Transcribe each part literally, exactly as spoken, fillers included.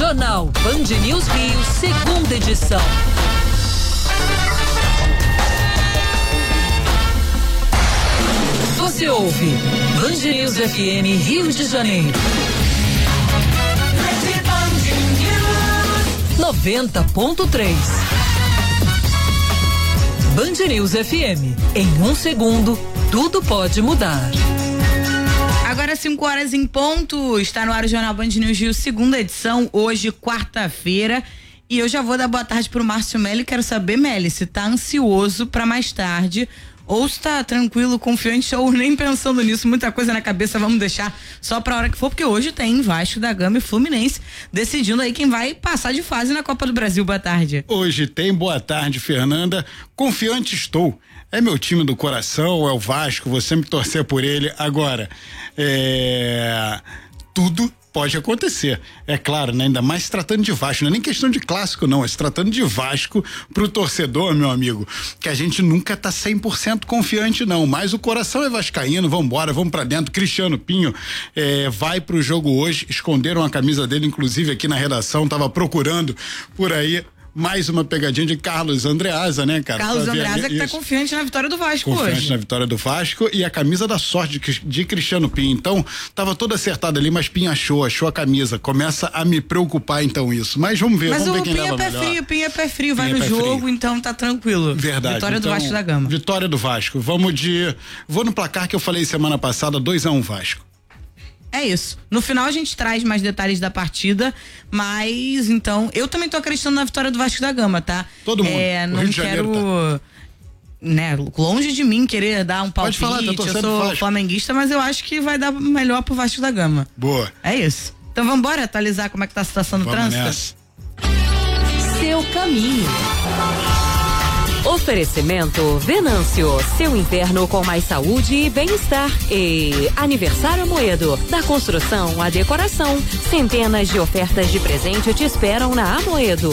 Jornal Band News Rio, segunda edição. Você ouve Band News F M Rio de Janeiro. noventa ponto três. Band News F M. Em um segundo, tudo pode mudar. Agora cinco horas em ponto, está no ar o Jornal Band News Rio, segunda edição, hoje quarta-feira, e eu já vou dar boa tarde pro Márcio Meli. Quero saber, Meli, se tá ansioso para mais tarde, ou se tá tranquilo, confiante, ou nem pensando nisso, muita coisa na cabeça, vamos deixar só pra hora que for, porque hoje tem Vasco da Gama e Fluminense decidindo aí quem vai passar de fase na Copa do Brasil. Boa tarde. Hoje tem, boa tarde, Fernanda. Confiante estou. É meu time do coração, é o Vasco, vou sempre torcer por ele. Agora, é... tudo pode acontecer. É claro, né? Ainda mais se tratando de Vasco, não é nem questão de clássico, não, é se tratando de Vasco pro torcedor, meu amigo, que a gente nunca tá cem por cento confiante, não, mas o coração é vascaíno, vambora, vamos pra dentro. Cristiano Pinho é, vai pro jogo hoje, esconderam a camisa dele, inclusive aqui na redação, tava procurando por aí. Mais uma pegadinha de Carlos Andreasa, né, cara? Carlos Andreasa que tá confiante na vitória do Vasco confiante hoje. Confiante na vitória do Vasco e a camisa da sorte de, de Cristiano Pinho. Então, tava todo acertado ali, mas Pinho achou, achou a camisa. Começa a me preocupar, então, isso. Mas vamos ver, mas vamos ver quem leva melhor. Mas o Pinho é pé frio, Pinho é pé frio, vai no jogo, frio. Então tá tranquilo. Verdade. Vitória então, do Vasco da Gama. Vitória do Vasco. Vamos de... Vou no placar que eu falei semana passada, dois a um Vasco. É isso. No final a gente traz mais detalhes da partida, mas então, eu também tô acreditando na vitória do Vasco da Gama, tá? Todo mundo. É, não quero, Janeiro, tá. né, longe de mim querer dar um palpite. Pode falar, eu sou flamenguista, mas eu acho que vai dar melhor pro Vasco da Gama. Boa. É isso. Então vamos embora atualizar como é que tá a situação do vamos trânsito? Nessa. Seu caminho. Oferecimento Venâncio, seu inverno com mais saúde e bem-estar. E Aniversário Amoedo, da construção à decoração. Centenas de ofertas de presente te esperam na Amoedo.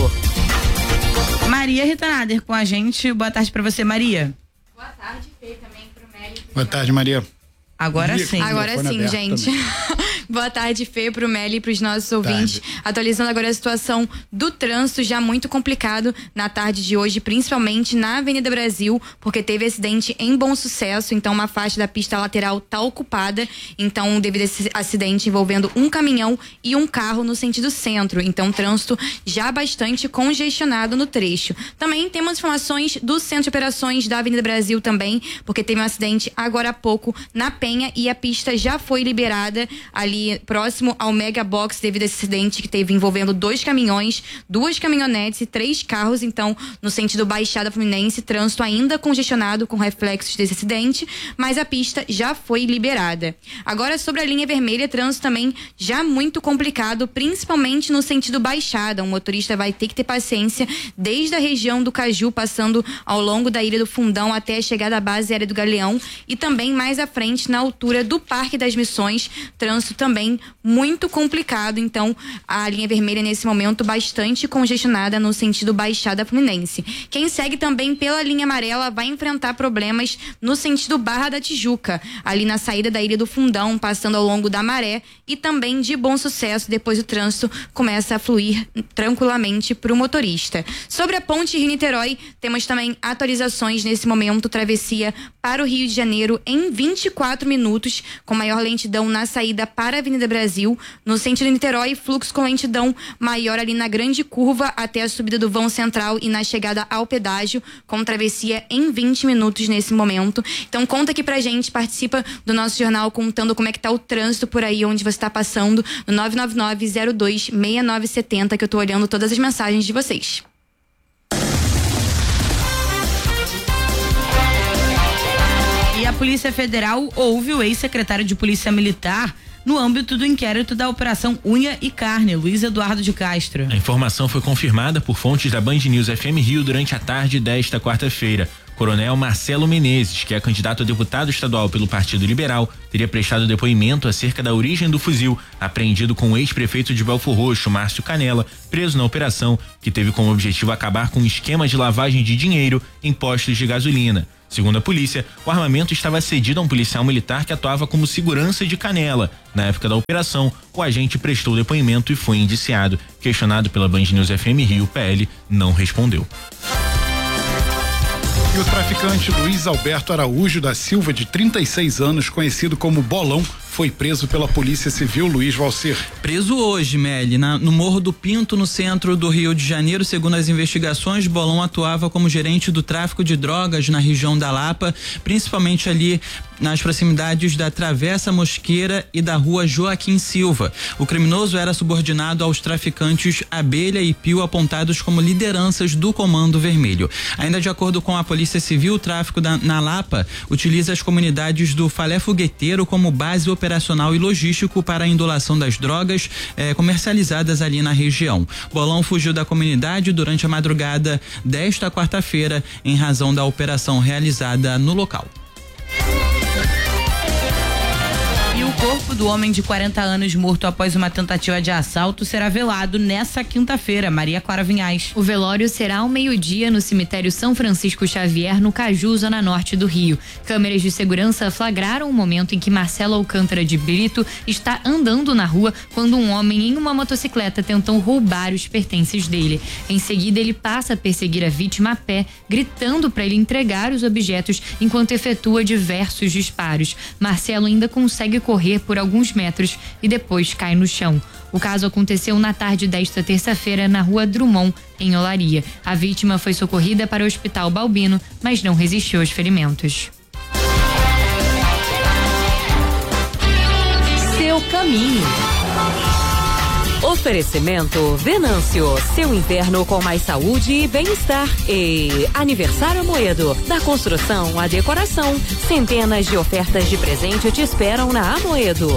Maria Ritanader com a gente. Boa tarde pra você, Maria. Boa tarde, Fê, também pro Meli. Boa tarde, Maria. Agora sim. Agora sim, gente. Boa tarde, Fê, pro Meli e pros nossos ouvintes. Tarde. Atualizando agora a situação do trânsito, já muito complicado na tarde de hoje, principalmente na Avenida Brasil, porque teve acidente em Bom Sucesso, então uma faixa da pista lateral tá ocupada, então devido a esse acidente envolvendo um caminhão e um carro no sentido centro, então trânsito já bastante congestionado no trecho. Também temos informações do Centro de Operações da Avenida Brasil também, porque teve um acidente agora há pouco na Penha e a pista já foi liberada ali próximo ao Mega Box devido a esse acidente que teve envolvendo dois caminhões, duas caminhonetes e três carros. Então, no sentido Baixada Fluminense, trânsito ainda congestionado com reflexos desse acidente, mas a pista já foi liberada. Agora, sobre a linha vermelha, trânsito também já muito complicado, principalmente no sentido Baixada. O motorista vai ter que ter paciência desde a região do Caju, passando ao longo da Ilha do Fundão até a chegada à base aérea do Galeão e também mais à frente na altura do Parque das Missões, trânsito também muito complicado, então a linha vermelha nesse momento bastante congestionada no sentido Baixada Fluminense. Quem segue também pela linha amarela vai enfrentar problemas no sentido Barra da Tijuca, ali na saída da Ilha do Fundão, passando ao longo da Maré e também de Bom Sucesso, depois o trânsito começa a fluir tranquilamente para o motorista. Sobre a ponte Rio-Niterói, temos também atualizações nesse momento, travessia para o Rio de Janeiro em vinte e quatro minutos, com maior lentidão na saída para a Avenida Brasil, no sentido Niterói, fluxo com lentidão maior ali na grande curva até a subida do vão central e na chegada ao pedágio, com travessia em vinte minutos nesse momento. Então conta aqui pra gente, participa do nosso jornal contando como é que tá o trânsito por aí onde você está passando, no nove nove nove, zero dois, seis nove sete zero, que eu tô olhando todas as mensagens de vocês. E a Polícia Federal ouve o ex-secretário de Polícia Militar no âmbito do inquérito da Operação Unha e Carne, Luiz Eduardo de Castro. A informação foi confirmada por fontes da Band News F M Rio durante a tarde desta quarta-feira. Coronel Marcelo Menezes, que é candidato a deputado estadual pelo Partido Liberal, teria prestado depoimento acerca da origem do fuzil apreendido com o ex-prefeito de Belfor Roxo, Márcio Canela, preso na operação que teve como objetivo acabar com um esquema de lavagem de dinheiro em postos de gasolina. Segundo a polícia, o armamento estava cedido a um policial militar que atuava como segurança de Canela. Na época da operação, o agente prestou depoimento e foi indiciado. Questionado pela Band News F M Rio, o P L não respondeu. E o traficante Luiz Alberto Araújo da Silva, de trinta e seis anos, conhecido como Bolão, foi preso pela Polícia Civil. Luiz Valcir. Preso hoje, Meli, na, no Morro do Pinto, no centro do Rio de Janeiro. Segundo as investigações, Bolão atuava como gerente do tráfico de drogas na região da Lapa, principalmente ali nas proximidades da Travessa Mosqueira e da Rua Joaquim Silva. O criminoso era subordinado aos traficantes Abelha e Pio, apontados como lideranças do Comando Vermelho. Ainda de acordo com a Polícia Civil, o tráfico da, na Lapa utiliza as comunidades do Falé Fogueteiro como base operacional e logístico para a indulação das drogas eh, comercializadas ali na região. Bolão fugiu da comunidade durante a madrugada desta quarta-feira em razão da operação realizada no local. O corpo do homem de quarenta anos morto após uma tentativa de assalto será velado nessa quinta-feira. Maria Clara Vinhais. O velório será ao meio-dia no cemitério São Francisco Xavier, no Caju, zona norte do Rio. Câmeras de segurança flagraram o momento em que Marcelo Alcântara de Brito está andando na rua quando um homem em uma motocicleta tentou roubar os pertences dele. Em seguida, ele passa a perseguir a vítima a pé, gritando para ele entregar os objetos enquanto efetua diversos disparos. Marcelo ainda consegue correr por alguns metros e depois cai no chão. O caso aconteceu na tarde desta terça-feira na Rua Drummond, em Olaria. A vítima foi socorrida para o Hospital Balbino, mas não resistiu aos ferimentos. Seu caminho. Oferecimento Venâncio, seu inverno com mais saúde e bem-estar. E Aniversário Amoedo, da construção à decoração. Centenas de ofertas de presente te esperam na Amoedo.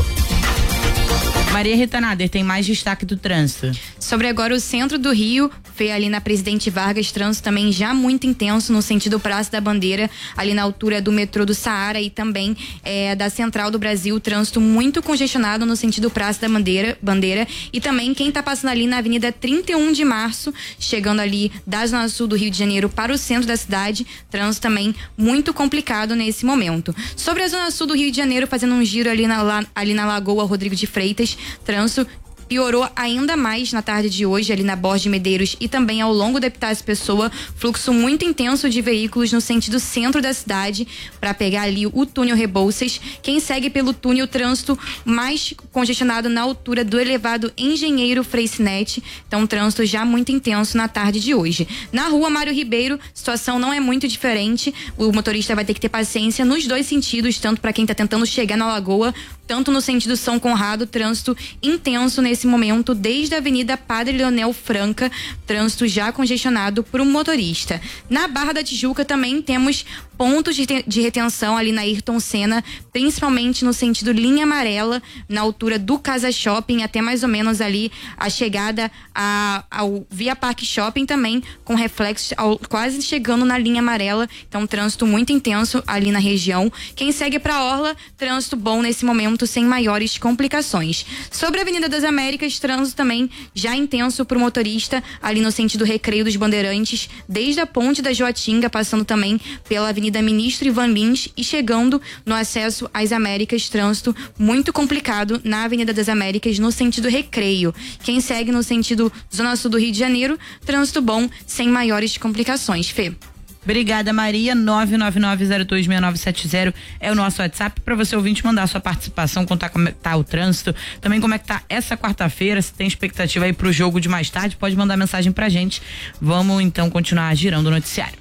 Maria Rita Nader, tem mais destaque do trânsito. Sobre agora o centro do Rio, foi ali na Presidente Vargas, trânsito também já muito intenso no sentido Praça da Bandeira, ali na altura do metrô do Saara e também é, da Central do Brasil, trânsito muito congestionado no sentido Praça da Bandeira, Bandeira e também quem tá passando ali na Avenida trinta e um de março, chegando ali da Zona Sul do Rio de Janeiro para o centro da cidade, trânsito também muito complicado nesse momento. Sobre a Zona Sul do Rio de Janeiro, fazendo um giro ali na, ali na Lagoa Rodrigo de Freitas, trânsito piorou ainda mais na tarde de hoje, ali na Borges de Medeiros e também ao longo da Epitácio Pessoa, fluxo muito intenso de veículos no sentido centro da cidade para pegar ali o túnel Rebouças. Quem segue pelo túnel, trânsito mais congestionado na altura do elevado Engenheiro Freycinet, então trânsito já muito intenso na tarde de hoje. Na Rua Mário Ribeiro, situação não é muito diferente, o motorista vai ter que ter paciência nos dois sentidos, tanto para quem está tentando chegar na Lagoa, tanto no sentido São Conrado, trânsito intenso nesse momento, desde a Avenida Padre Leonel Franca, trânsito já congestionado por um motorista. Na Barra da Tijuca também temos pontos de, de retenção ali na Ayrton Senna, principalmente no sentido linha amarela, na altura do Casa Shopping, até mais ou menos ali a chegada a, ao Via Parque Shopping também, com reflexos ao, quase chegando na linha amarela, então trânsito muito intenso ali na região. Quem segue para Orla, trânsito bom nesse momento, sem maiores complicações. Sobre a Avenida das Américas, trânsito também já intenso para o motorista, ali no sentido Recreio dos Bandeirantes, desde a Ponte da Joatinga, passando também pela Avenida Ministro Ivan Lins e chegando no acesso às Américas, trânsito muito complicado na Avenida das Américas, no sentido Recreio. Quem segue no sentido Zona Sul do Rio de Janeiro, trânsito bom, sem maiores complicações. Fê. Obrigada, Maria. nove nove nove zero dois seis nove sete zero é o nosso WhatsApp para você ouvinte mandar a sua participação, contar como é que tá o trânsito, também como é que tá essa quarta-feira, se tem expectativa aí pro jogo de mais tarde, pode mandar mensagem pra gente. Vamos então continuar girando o noticiário.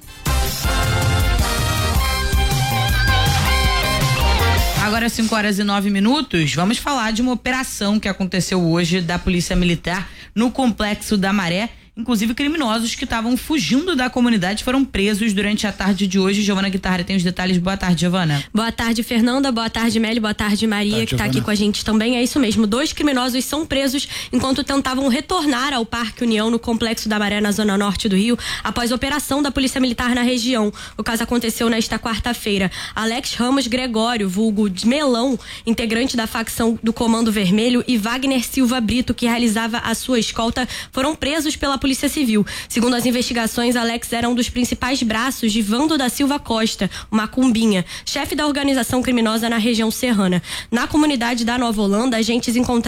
Agora cinco horas e nove minutos, vamos falar de uma operação que aconteceu hoje da Polícia Militar no Complexo da Maré, Inclusive, criminosos que estavam fugindo da comunidade foram presos durante a tarde de hoje. Giovana Guitarra tem os detalhes. Boa tarde, Giovana. Boa tarde, Fernanda. Boa tarde, Meli. Boa tarde, Maria, tarde, que está aqui com a gente também. É isso mesmo. Dois criminosos são presos enquanto tentavam retornar ao Parque União, no Complexo da Maré, na zona norte do Rio, após operação da Polícia Militar na região. O caso aconteceu nesta quarta-feira. Alex Ramos Gregório, vulgo de Melão, integrante da facção do Comando Vermelho, e Wagner Silva Brito, que realizava a sua escolta, foram presos pela Polícia Civil. Segundo as investigações, Alex era um dos principais braços de Vando da Silva Costa, uma cumbinha, chefe da organização criminosa na região serrana. Na comunidade da Nova Holanda, agentes encontraram